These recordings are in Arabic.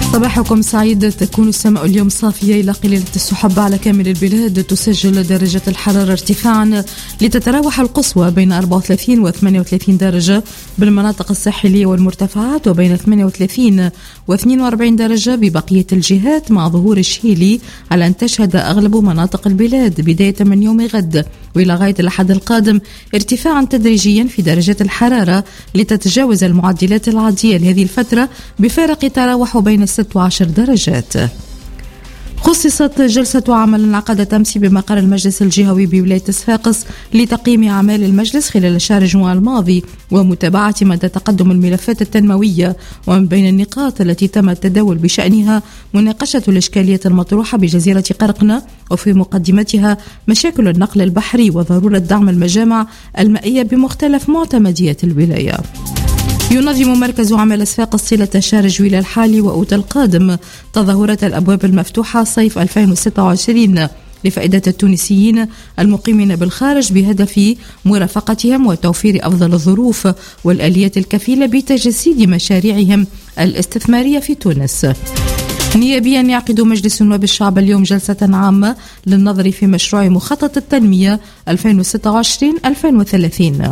صباحكم سعيد. تكون السماء اليوم صافية إلى قليلة السحب على كامل البلاد. تسجل درجة الحرارة ارتفاعا لتتراوح القصوى بين 34 و 38 درجة بالمناطق الساحلية والمرتفعات، وبين 38 و 42 درجة ببقية الجهات، مع ظهور الشيلي على أن تشهد أغلب مناطق البلاد بداية من يوم غد وإلى غاية الأحد القادم ارتفاعا تدريجيا في درجة الحرارة لتتجاوز المعدلات العادية لهذه الفترة بفارق تراوح بين 16 درجات. خصصت جلسة عمل انعقدت أمس بمقر المجلس الجهوي بولاية صفاقس لتقييم أعمال المجلس خلال شهر جوان الماضي ومتابعة مدى تقدم الملفات التنموية، ومن بين النقاط التي تم التداول بشأنها مناقشة الإشكالية المطروحة بجزيرة قرقنة، وفي مقدمتها مشاكل النقل البحري وضرورة دعم المجامع المائية بمختلف معتمديات الولاية. ينظم مركز عمل صفاقس صلة شهر جويل الحالي وأوت القادم تظاهرة الأبواب المفتوحة صيف 2026 لفائدة التونسيين المقيمين بالخارج بهدف مرافقتهم وتوفير أفضل الظروف والآليات الكفيلة بتجسيد مشاريعهم الاستثمارية في تونس. نيابيا يعقد مجلس نواب الشعب اليوم جلسة عامة للنظر في مشروع مخطط التنمية 2026-2030.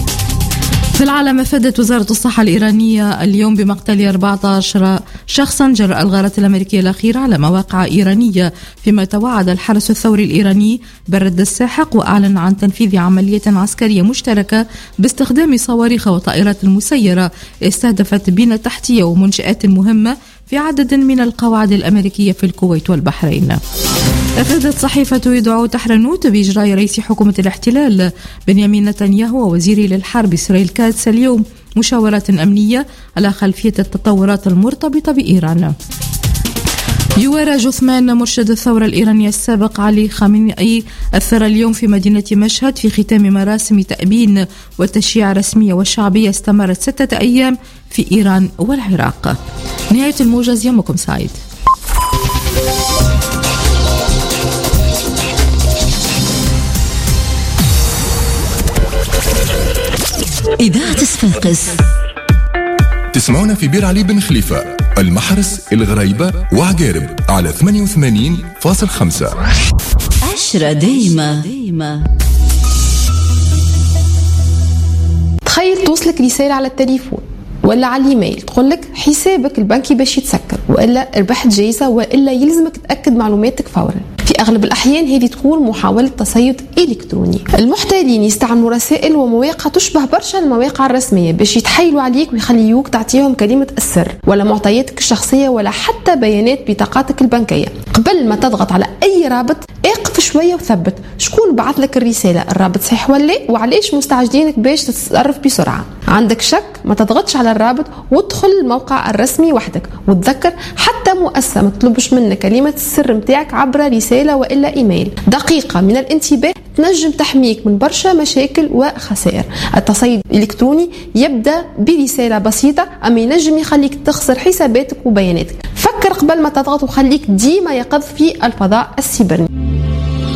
في العالم، أفادت وزارة الصحة الإيرانية اليوم بمقتل 14 شخصا جراء الغارات الأمريكية الأخيرة على مواقع إيرانية، فيما توعد الحرس الثوري الإيراني بالرد الساحق وأعلن عن تنفيذ عملية عسكرية مشتركة باستخدام صواريخ وطائرات مسيرة استهدفت بنى تحتية ومنشآت مهمة في عدد من القواعد الأمريكية في الكويت والبحرين. أفادت صحيفة يدعو تحرنوت بإجراء رئيس حكومة الاحتلال بنيامين نتنياهو ووزيره للحرب إسرائيل كاتس اليوم مشاورات أمنية على خلفية التطورات المرتبطة بإيران. يوارى جثمان مرشد الثورة الإيرانية السابق علي خامنئي أثر اليوم في مدينة مشهد في ختام مراسم تأبين وتشييع رسمية وشعبية استمرت 6 أيام في إيران والعراق. نهاية الموجز، يومكم سعيد. إذاعة صفاقس تسمعونا في بير علي بن خليفة، المحرس، الغريبة وعقارب على 88.5. 10 دايما. تخيل توصلك رسالة على التليفون ولا على الايميل تقولك حسابك البنكي باش يتسكر، وإلا ربحت جايزة، وإلا يلزمك تأكد معلوماتك فورا. في أغلب الأحيان هذه تكون محاولة تصيد إلكتروني. المحتالين يستعملوا رسائل ومواقع تشبه برشا المواقع الرسمية باش يتحايلوا عليك ويخليوك تعطيهم كلمة السر ولا معطياتك الشخصية ولا حتى بيانات بطاقاتك البنكية. قبل ما تضغط على أي رابط اقف شوية وثبت شكون بعث لك الرسالة، الرابط صحيح ولا وعليش مستعجلينك باش تتصرف بسرعة. عندك شك ما تضغطش على الرابط وادخل الموقع الرسمي وحدك، وتذكر حتى مؤسسة ما تطلبش منك كلمة السر متاعك عبر رسالة وإلا إيميل. دقيقة من الانتباه تنجم تحميك من برشا مشاكل وخسائر. التصيد الإلكتروني يبدأ برسالة بسيطة أما ينجم يخليك تخسر حساباتك وبياناتك. فكر قبل ما تضغط وخليك ديما يقظ في الفضاء السيبراني.